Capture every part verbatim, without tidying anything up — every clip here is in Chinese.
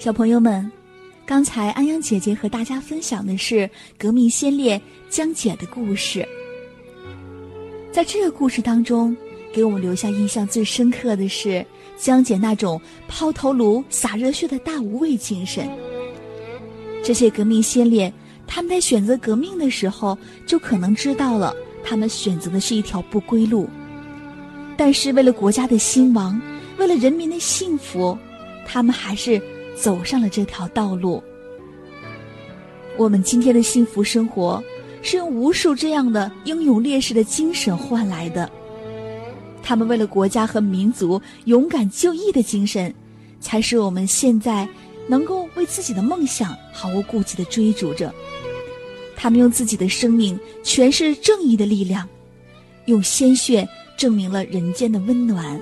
小朋友们，刚才安阳姐姐和大家分享的是革命先烈江姐的故事。在这个故事当中，给我们留下印象最深刻的是江姐那种抛头颅洒热血的大无畏精神。这些革命先烈，他们在选择革命的时候，就可能知道了他们选择的是一条不归路，但是为了国家的兴亡，为了人民的幸福，他们还是走上了这条道路。我们今天的幸福生活，是用无数这样的英勇烈士的精神换来的。他们为了国家和民族勇敢就义的精神，才使我们现在能够为自己的梦想毫无顾忌地追逐着。他们用自己的生命诠释正义的力量，用鲜血证明了人间的温暖。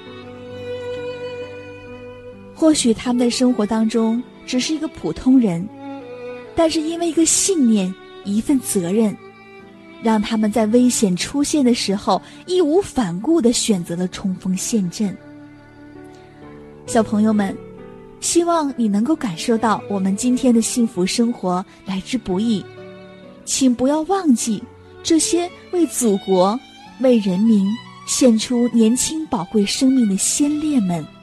或许他们的生活当中只是一个普通人，但是因为一个信念，一份责任，让他们在危险出现的时候义无反顾地选择了冲锋陷阵。小朋友们，希望你能够感受到我们今天的幸福生活来之不易，请不要忘记这些为祖国、为人民献出年轻宝贵生命的先烈们。